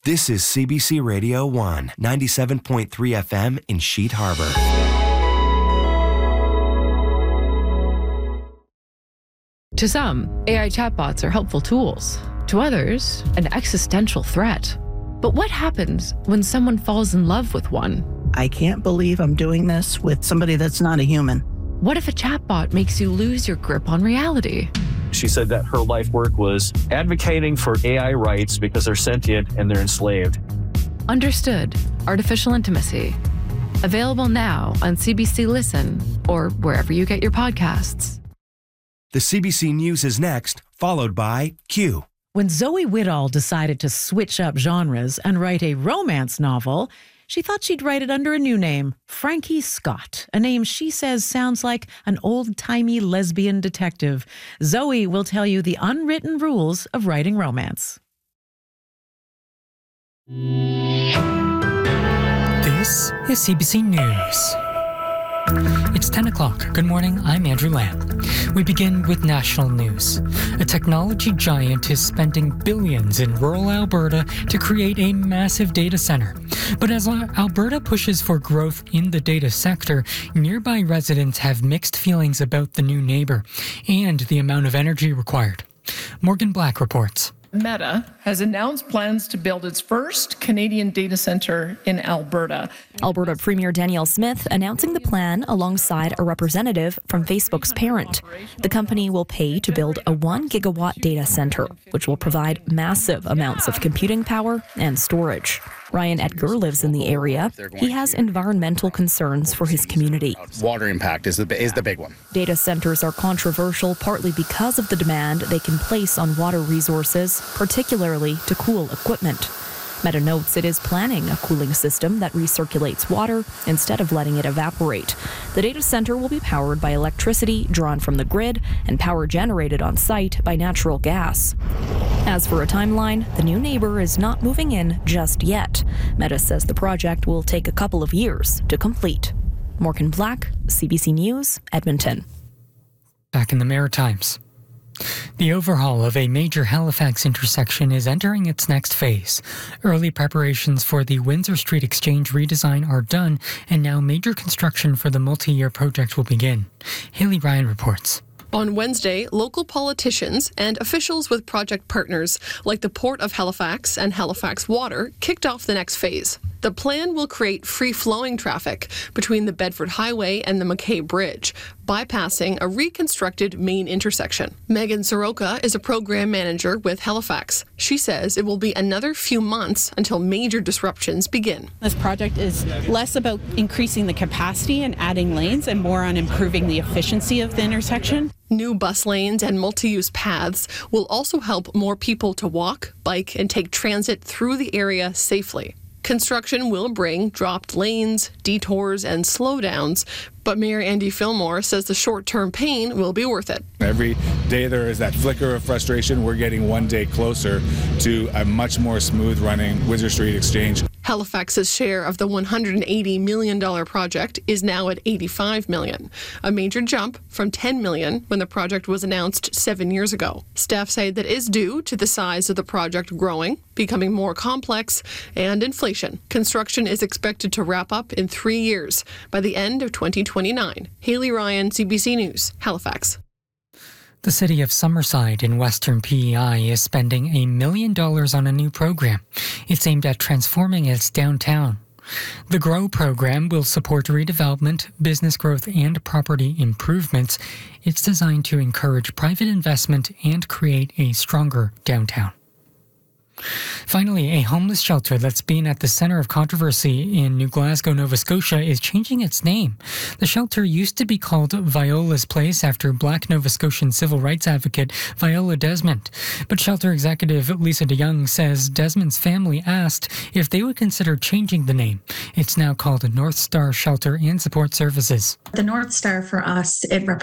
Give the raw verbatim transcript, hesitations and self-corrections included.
This is C B C Radio one, ninety-seven point three F M in Sheet Harbor. To some, A I chatbots are helpful tools. To others, an existential threat. But what happens when someone falls in love with one? I can't believe I'm doing this with somebody that's not a human. What if a chatbot makes you lose your grip on reality? She said that her life work was advocating for A I rights because they're sentient and they're enslaved. Understood. Artificial Intimacy. Available now on C B C Listen or wherever you get your podcasts. The C B C News is next, followed by Q. When Zoe Whittall decided to switch up genres and write a romance novel, she thought she'd write it under a new name, Frankie Scott, a name she says sounds like an old-timey lesbian detective. Zoe will tell you the unwritten rules of writing romance. This is C B C News. It's ten o'clock. Good morning, I'm Andrew Lamb. We begin with national news. A technology giant is spending billions in rural Alberta to create a massive data center. But as Alberta pushes for growth in the data sector, nearby residents have mixed feelings about the new neighbor and the amount of energy required. Morgan Black reports. Meta has announced plans to build its first Canadian data center in Alberta. Alberta Premier Danielle Smith announcing the plan alongside a representative from Facebook's parent. The company will pay to build a one gigawatt data center, which will provide massive amounts of computing power and storage. Ryan Edgar lives in the area. He has environmental concerns for his community. Water impact is the, is the big one. Data centers are controversial partly because of the demand they can place on water resources, particularly to cool equipment. Meta notes it is planning a cooling system that recirculates water instead of letting it evaporate. The data center will be powered by electricity drawn from the grid and power generated on site by natural gas. As for a timeline, the new neighbor is not moving in just yet. Meta says the project will take a couple of years to complete. Morgan Black, C B C News, Edmonton. Back in the Maritimes. The overhaul of a major Halifax intersection is entering its next phase. Early preparations for the Windsor Street Exchange redesign are done, and now major construction for the multi-year project will begin. Haley Ryan reports. On Wednesday, local politicians and officials with project partners like the Port of Halifax and Halifax Water kicked off the next phase. The plan will create free-flowing traffic between the Bedford Highway and the Mackay Bridge, bypassing a reconstructed main intersection. Megan Soroka is a program manager with Halifax. She says it will be another few months until major disruptions begin. This project is less about increasing the capacity and adding lanes and more on improving the efficiency of the intersection. New bus lanes and multi-use paths will also help more people to walk, bike, and take transit through the area safely. Construction will bring dropped lanes, detours, and slowdowns, but Mayor Andy Fillmore says the short-term pain will be worth it. Every day there is that flicker of frustration. We're getting one day closer to a much more smooth-running Windsor Street Exchange. Halifax's share of the one hundred eighty million dollars project is now at eighty-five million dollars, a major jump from ten million dollars when the project was announced seven years ago. Staff say that is due to the size of the project growing, becoming more complex, and inflation. Construction is expected to wrap up in three years, by the end of twenty twenty-nine. Haley Ryan, C B C News, Halifax. The city of Summerside in western P E I is spending a million dollars on a new program. It's aimed at transforming its downtown. The GROW program will support redevelopment, business growth, and property improvements. It's designed to encourage private investment and create a stronger downtown. Finally, a homeless shelter that's been at the center of controversy in New Glasgow, Nova Scotia is changing its name. The shelter used to be called Viola's Place after Black Nova Scotian civil rights advocate Viola Desmond. But shelter executive Lisa DeYoung says Desmond's family asked if they would consider changing the name. It's now called North Star Shelter and Support Services. The North Star for us, it represents